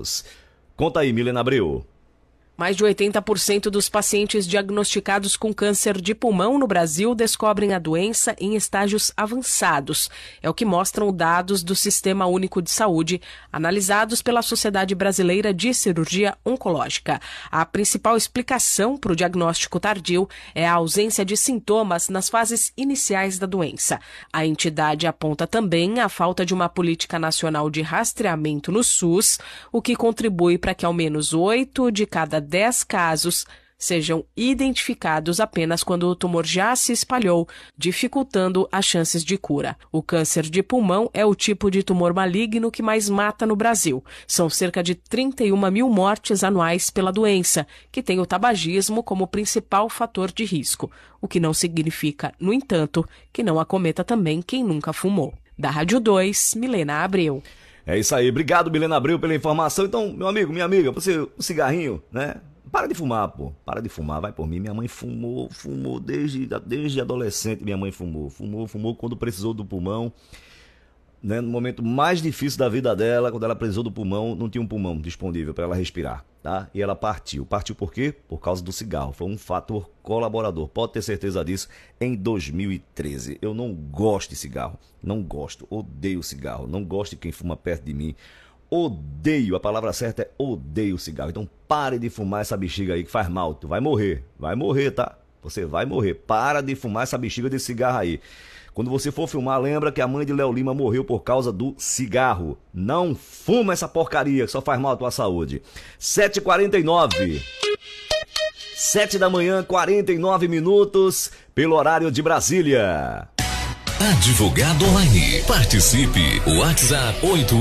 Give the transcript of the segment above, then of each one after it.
tratamentos. Conta aí, Milena Abreu. Mais de 80% dos pacientes diagnosticados com câncer de pulmão no Brasil descobrem a doença em estágios avançados. É o que mostram dados do Sistema Único de Saúde, analisados pela Sociedade Brasileira de Cirurgia Oncológica. A principal explicação para o diagnóstico tardio é a ausência de sintomas nas fases iniciais da doença. A entidade aponta também a falta de uma política nacional de rastreamento no SUS, o que contribui para que ao menos 8 de cada 10 casos sejam identificados apenas quando o tumor já se espalhou, dificultando as chances de cura. O câncer de pulmão é o tipo de tumor maligno que mais mata no Brasil. São cerca de 31 mil mortes anuais pela doença, que tem o tabagismo como principal fator de risco, o que não significa, no entanto, que não acometa também quem nunca fumou. Da Rádio 2, Milena Abreu. É isso aí, obrigado, Milena Abreu, pela informação. Então, meu amigo, minha amiga, você, o cigarrinho, né? Para de fumar, pô. Para de fumar, vai por mim. Minha mãe fumou desde adolescente. Minha mãe fumou quando precisou do pulmão, né? No momento mais difícil da vida dela, quando ela precisou do pulmão, não tinha um pulmão disponível para ela respirar, tá? E ela partiu. Partiu por quê? Por causa do cigarro. Foi um fator colaborador, pode ter certeza disso, em 2013. Eu não gosto de cigarro, não gosto, odeio cigarro, não gosto de quem fuma perto de mim. Odeio, a palavra certa é odeio cigarro. Então pare de fumar essa bexiga aí que faz mal. Tu vai morrer, tá? Você vai morrer. Para de fumar essa bexiga de cigarro aí. Quando você for filmar, lembra que a mãe de Léo Lima morreu por causa do cigarro. Não fuma essa porcaria que só faz mal à tua saúde. 7h49. 7 da manhã, 49 minutos, pelo horário de Brasília. Advogado Online. Participe. WhatsApp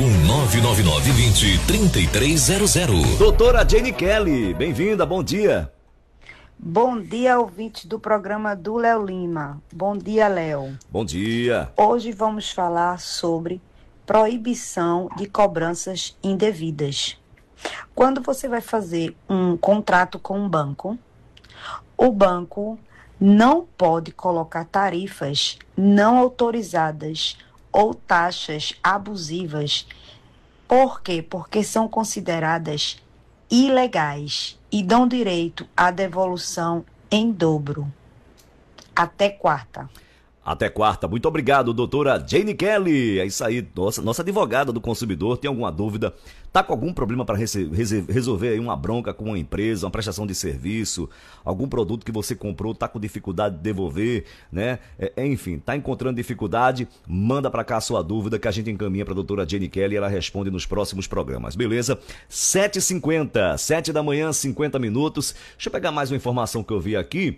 81999203300. Doutora Jane Kelly, bem-vinda, bom dia. Bom dia, ouvintes do programa do Léo Lima. Bom dia, Léo. Bom dia. Hoje vamos falar sobre proibição de cobranças indevidas. Quando você vai fazer um contrato com um banco, o banco não pode colocar tarifas não autorizadas ou taxas abusivas. Por quê? Porque são consideradas ilegais e dão direito à devolução em dobro. Até quarta. Até quarta. Muito obrigado, doutora Jane Kelly. É isso aí, nossa advogada do consumidor. Tem alguma dúvida? Tá com algum problema para resolver aí uma bronca com uma empresa, uma prestação de serviço, algum produto que você comprou, tá com dificuldade de devolver, né? Enfim, tá encontrando dificuldade? Manda para cá a sua dúvida que a gente encaminha para a doutora Jane Kelly e ela responde nos próximos programas, beleza? 7h50, 7 da manhã, 50 minutos. Deixa eu pegar mais uma informação que eu vi aqui.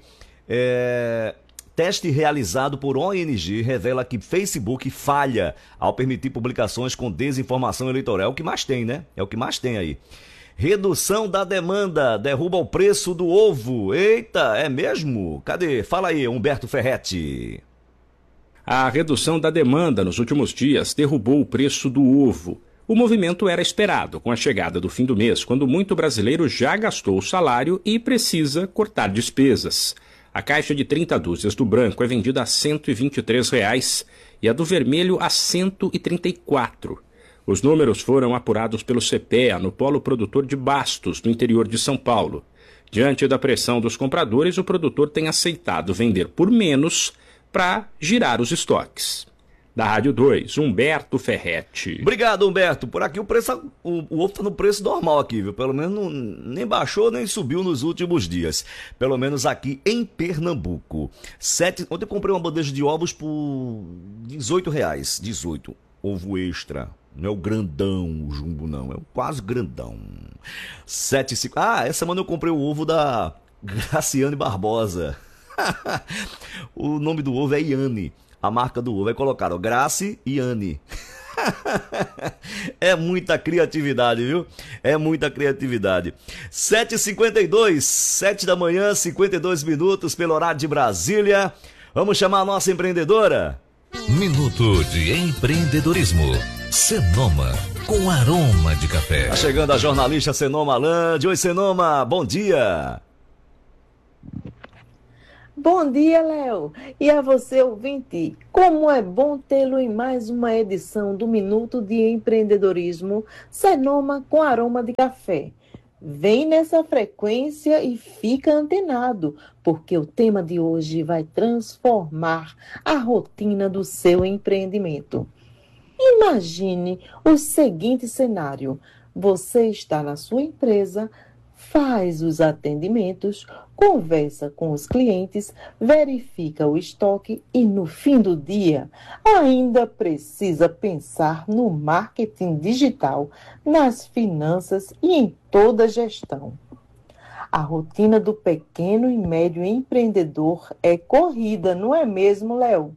Teste realizado por ONG revela que Facebook falha ao permitir publicações com desinformação eleitoral. É o que mais tem, né? É o que mais tem aí. Redução da demanda derruba o preço do ovo. Eita, é mesmo? Cadê? Fala aí, Humberto Ferretti. A redução da demanda nos últimos dias derrubou o preço do ovo. O movimento era esperado com a chegada do fim do mês, quando muito brasileiro já gastou o salário e precisa cortar despesas. A caixa de 30 dúzias do branco é vendida a R$ 123 e a do vermelho a R$ 134. Os números foram apurados pelo CPEA no polo produtor de Bastos, no interior de São Paulo. Diante da pressão dos compradores, o produtor tem aceitado vender por menos para girar os estoques. Da Rádio 2, Humberto Ferretti. Obrigado, Humberto. Por aqui o ovo está no preço normal aqui, viu? Pelo menos nem baixou, nem subiu nos últimos dias. Pelo menos aqui em Pernambuco. Ontem eu comprei uma bandeja de ovos por R$18. 18. Ovo extra. Não é o grandão, o jumbo não. É o quase grandão. 7,5. Essa semana eu comprei o ovo da Graciane Barbosa. O nome do ovo é Iane. A marca do ovo é colocado Grace e Anne. É muita criatividade, viu? É muita criatividade. 7h52, 7 da manhã, 52 minutos pelo horário de Brasília. Vamos chamar a nossa empreendedora? Minuto de empreendedorismo. Senoma, com aroma de café. Tá chegando a jornalista Senoma Lande. Oi, Senoma, bom dia. Bom dia, Léo. E a você, ouvinte. Como é bom tê-lo em mais uma edição do Minuto de Empreendedorismo Senoma com aroma de café. Vem nessa frequência e fica antenado, porque o tema de hoje vai transformar a rotina do seu empreendimento. Imagine o seguinte cenário: você está na sua empresa, faz os atendimentos, conversa com os clientes, verifica o estoque e, no fim do dia, ainda precisa pensar no marketing digital, nas finanças e em toda a gestão. A rotina do pequeno e médio empreendedor é corrida, não é mesmo, Léo?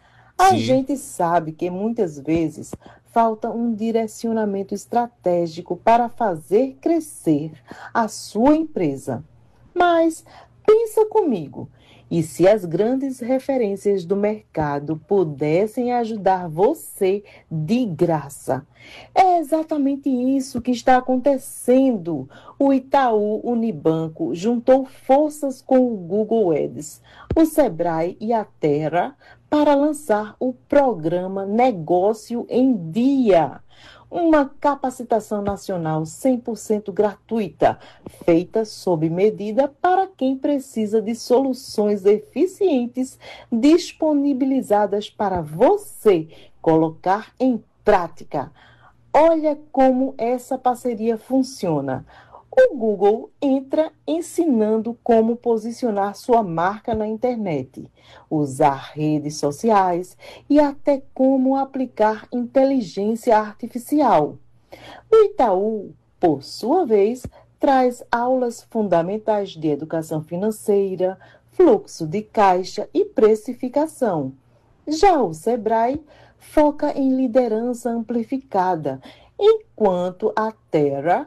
A gente sabe que muitas vezes falta um direcionamento estratégico para fazer crescer a sua empresa. Mas pensa comigo, e se as grandes referências do mercado pudessem ajudar você de graça? É exatamente isso que está acontecendo. O Itaú Unibanco juntou forças com o Google Ads, o Sebrae e a Terra para lançar o programa Negócio em Dia, uma capacitação nacional 100% gratuita, feita sob medida para quem precisa de soluções eficientes disponibilizadas para você colocar em prática. Olha como essa parceria funciona. O Google entra ensinando como posicionar sua marca na internet, usar redes sociais e até como aplicar inteligência artificial. O Itaú, por sua vez, traz aulas fundamentais de educação financeira, fluxo de caixa e precificação. Já o Sebrae foca em liderança amplificada, enquanto a Terra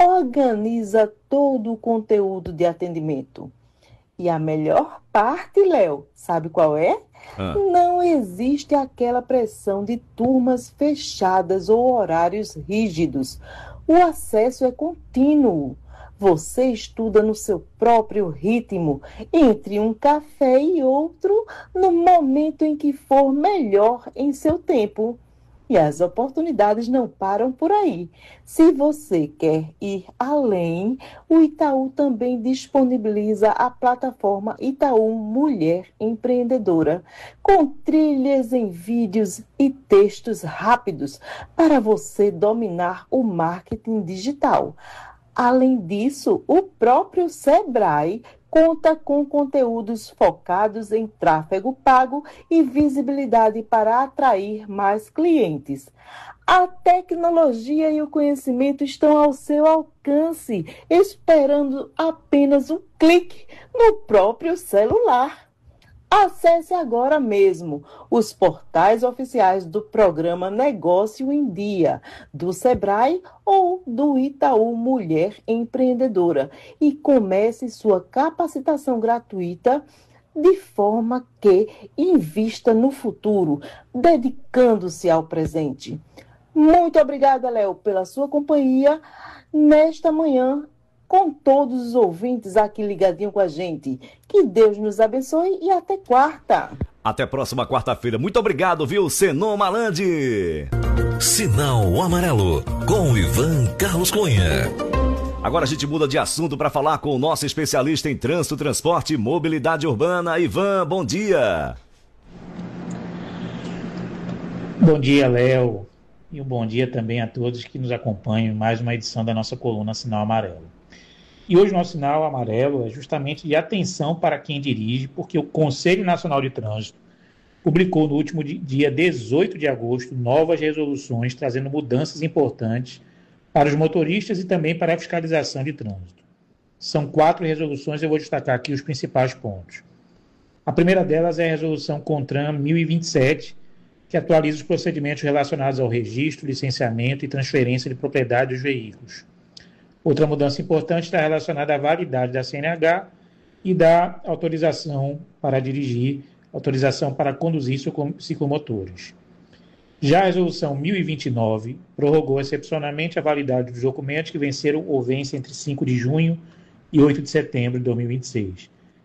organiza todo o conteúdo de atendimento. E a melhor parte, Léo, sabe qual é? Não existe aquela pressão de turmas fechadas ou horários rígidos. O acesso é contínuo. Você estuda no seu próprio ritmo, entre um café e outro, no momento em que for melhor em seu tempo. E as oportunidades não param por aí. Se você quer ir além, o Itaú também disponibiliza a plataforma Itaú Mulher Empreendedora, com trilhas em vídeos e textos rápidos para você dominar o marketing digital. Além disso, o próprio Sebrae conta com conteúdos focados em tráfego pago e visibilidade para atrair mais clientes. A tecnologia e o conhecimento estão ao seu alcance, esperando apenas um clique no próprio celular. Acesse agora mesmo os portais oficiais do programa Negócio em Dia, do Sebrae ou do Itaú Mulher Empreendedora e comece sua capacitação gratuita de forma que invista no futuro, dedicando-se ao presente. Muito obrigada, Léo, pela sua companhia nesta manhã, com todos os ouvintes aqui ligadinho com a gente. Que Deus nos abençoe e até quarta. Até a próxima quarta-feira. Muito obrigado, viu, Senoma Landi. Sinal Amarelo, com Ivan Carlos Cunha. Agora a gente muda de assunto para falar com o nosso especialista em trânsito, transporte e mobilidade urbana. Ivan, bom dia. Bom dia, Léo. E um bom dia também a todos que nos acompanham em mais uma edição da nossa coluna Sinal Amarelo. E hoje o nosso sinal amarelo é justamente de atenção para quem dirige, porque o Conselho Nacional de Trânsito publicou no último dia 18 de agosto novas resoluções trazendo mudanças importantes para os motoristas e também para a fiscalização de trânsito. São 4 resoluções, eu vou destacar aqui os principais pontos. A primeira delas é a resolução CONTRAN 1027, que atualiza os procedimentos relacionados ao registro, licenciamento e transferência de propriedade dos veículos. Outra mudança importante está relacionada à validade da CNH e da autorização para dirigir, autorização para conduzir ciclomotores. Já a resolução 1029 prorrogou excepcionalmente a validade dos documentos que venceram ou vencem entre 5 de junho e 8 de setembro de 2026.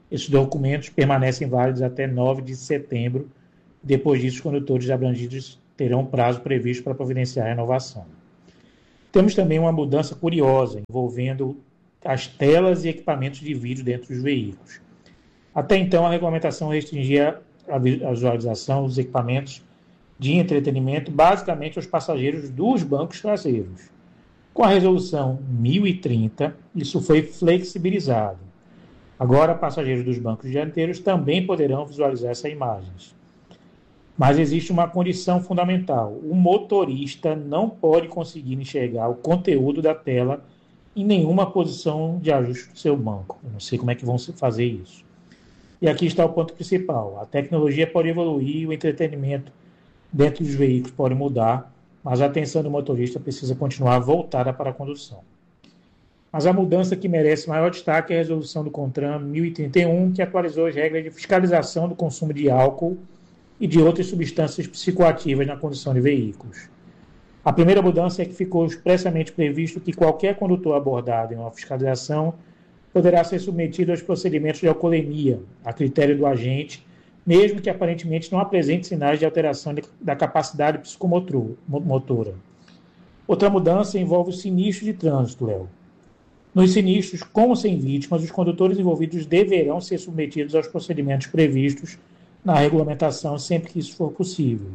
Esses documentos permanecem válidos até 9 de setembro. Depois disso, os condutores abrangidos terão prazo previsto para providenciar a renovação. Temos também uma mudança curiosa envolvendo as telas e equipamentos de vídeo dentro dos veículos. Até então, a regulamentação restringia a visualização dos equipamentos de entretenimento basicamente aos passageiros dos bancos traseiros. Com a resolução 1030, isso foi flexibilizado. Agora, passageiros dos bancos dianteiros também poderão visualizar essas imagens. Mas existe uma condição fundamental. O motorista não pode conseguir enxergar o conteúdo da tela em nenhuma posição de ajuste do seu banco. Eu não sei como é que vão fazer isso. E aqui está o ponto principal. A tecnologia pode evoluir, o entretenimento dentro dos veículos pode mudar, mas a atenção do motorista precisa continuar voltada para a condução. Mas a mudança que merece maior destaque é a resolução do CONTRAN 1031, que atualizou as regras de fiscalização do consumo de álcool e de outras substâncias psicoativas na condução de veículos. A primeira mudança é que ficou expressamente previsto que qualquer condutor abordado em uma fiscalização poderá ser submetido aos procedimentos de alcoolemia, a critério do agente, mesmo que aparentemente não apresente sinais de alteração da capacidade psicomotora. Outra mudança envolve o sinistro de trânsito, Léo. Nos sinistros, com ou sem vítimas, os condutores envolvidos deverão ser submetidos aos procedimentos previstos na regulamentação sempre que isso for possível.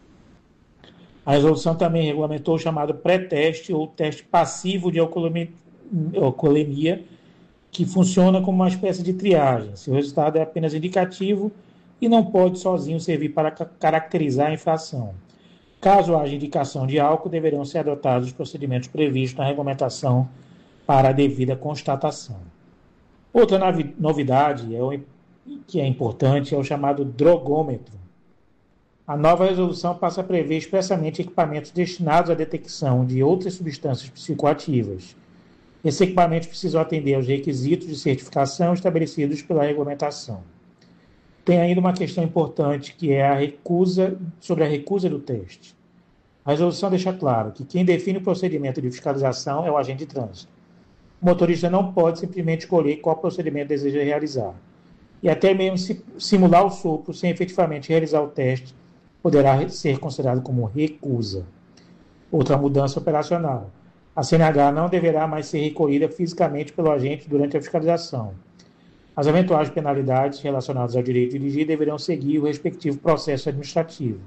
A resolução também regulamentou o chamado pré-teste ou teste passivo de alcoolemia, que funciona como uma espécie de triagem. Seu resultado é apenas indicativo e não pode sozinho servir para caracterizar a infração. Caso haja indicação de álcool, deverão ser adotados os procedimentos previstos na regulamentação para a devida constatação. Outra novidade que é importante é o chamado drogômetro. A nova resolução passa a prever expressamente equipamentos destinados à detecção de outras substâncias psicoativas. Esses equipamentos precisam atender aos requisitos de certificação estabelecidos pela regulamentação. Tem ainda uma questão importante, que é sobre a recusa do teste. A resolução deixa claro que quem define o procedimento de fiscalização é o agente de trânsito. O motorista não pode simplesmente escolher qual procedimento deseja realizar. E até mesmo simular o sopro sem efetivamente realizar o teste poderá ser considerado como recusa. Outra mudança operacional. A CNH não deverá mais ser recolhida fisicamente pelo agente durante a fiscalização. As eventuais penalidades relacionadas ao direito de dirigir deverão seguir o respectivo processo administrativo.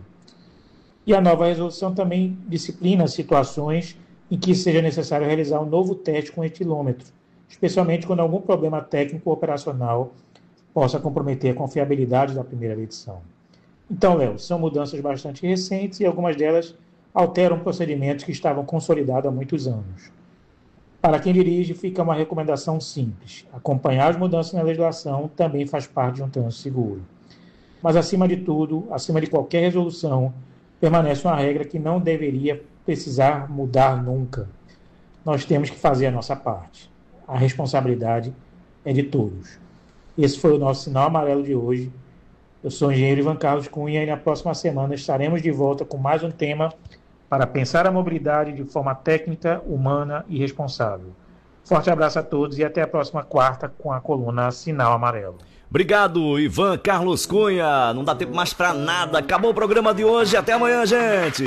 E a nova resolução também disciplina situações em que seja necessário realizar um novo teste com etilômetro, especialmente quando algum problema técnico ou operacional possa comprometer a confiabilidade da primeira edição. Então, Léo, são mudanças bastante recentes e algumas delas alteram procedimentos que estavam consolidados há muitos anos. Para quem dirige, fica uma recomendação simples. Acompanhar as mudanças na legislação também faz parte de um trânsito seguro. Mas, acima de tudo, acima de qualquer resolução, permanece uma regra que não deveria precisar mudar nunca. Nós temos que fazer a nossa parte. A responsabilidade é de todos. Esse foi o nosso Sinal Amarelo de hoje. Eu sou o engenheiro Ivan Carlos Cunha e na próxima semana estaremos de volta com mais um tema para pensar a mobilidade de forma técnica, humana e responsável. Forte abraço a todos e até a próxima quarta com a coluna Sinal Amarelo. Obrigado, Ivan Carlos Cunha. Não dá tempo mais pra nada. Acabou o programa de hoje. Até amanhã, gente.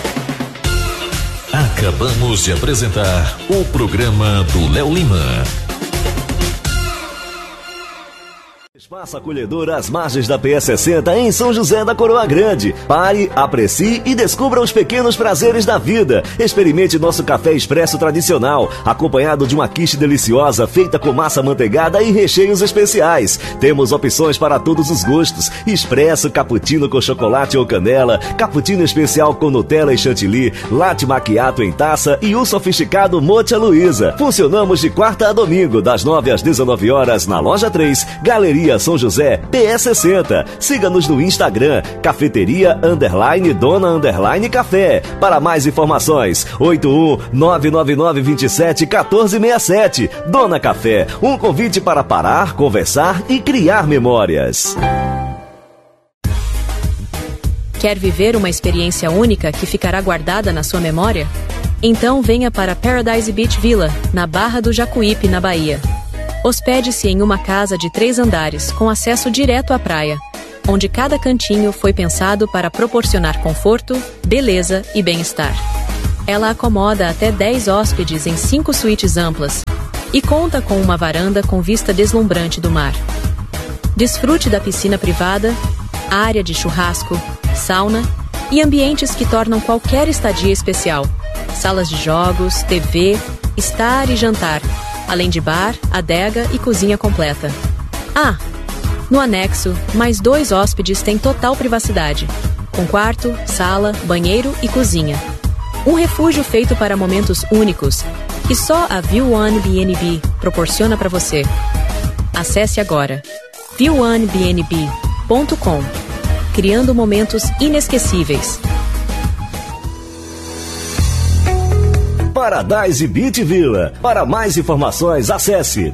Acabamos de apresentar o programa do Léo Lima. Espaço acolhedor às margens da PS60 em São José da Coroa Grande. Pare, aprecie e descubra os pequenos prazeres da vida. Experimente nosso café expresso tradicional, acompanhado de uma quiche deliciosa feita com massa manteigada e recheios especiais. Temos opções para todos os gostos: expresso, cappuccino com chocolate ou canela, cappuccino especial com Nutella e chantilly, latte macchiato em taça e o sofisticado Mocha Luiza. Funcionamos de quarta a domingo, das 9 às 19 horas na Loja 3, Galeria São José, PS60. Siga-nos no Instagram, cafeteria_dona_café. Para mais informações, 81-999-27-1467. Dona Café, um convite para parar, conversar e criar memórias. Quer viver uma experiência única que ficará guardada na sua memória? Então venha para Paradise Beach Villa, na Barra do Jacuípe, na Bahia. Hospede-se em uma casa de 3 andares, com acesso direto à praia, onde cada cantinho foi pensado para proporcionar conforto, beleza e bem-estar. Ela acomoda até 10 hóspedes em 5 suítes amplas e conta com uma varanda com vista deslumbrante do mar. Desfrute da piscina privada, área de churrasco, sauna e ambientes que tornam qualquer estadia especial. Salas de jogos, TV, estar e jantar, além de bar, adega e cozinha completa. Ah, no anexo, mais 2 hóspedes têm total privacidade, com quarto, sala, banheiro e cozinha. Um refúgio feito para momentos únicos que só a View One B&B proporciona para você. Acesse agora view1bnb.com, criando momentos inesquecíveis. Paradise Beach Villa. Para mais informações, acesse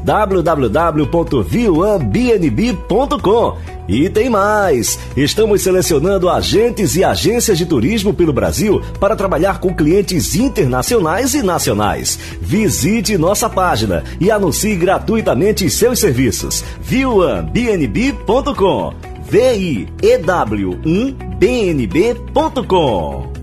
www.view1bnb.com. E tem mais! Estamos selecionando agentes e agências de turismo pelo Brasil para trabalhar com clientes internacionais e nacionais. Visite nossa página e anuncie gratuitamente seus serviços. view1bnb.com. VIEW1BNB.com.